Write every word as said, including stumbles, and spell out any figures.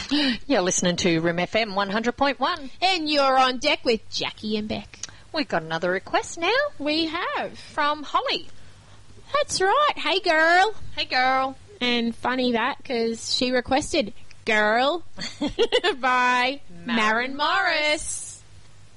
You're listening to Rim F M one hundred point one. And you're on deck with Jackie and Beck. We've got another request now. We have. From Holly. That's right. Hey, girl. Hey, girl. And funny that, because she requested Girl by Maren Morris.